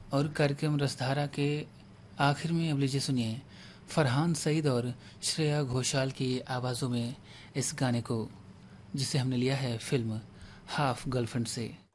और कार्यक्रम रसधारा के आखिर में अब लीजिए सुनिए फरहान सईद और श्रेया घोषाल की आवाज़ों में इस गाने को, जिसे हमने लिया है फिल्म हाफ गर्लफ्रेंड से।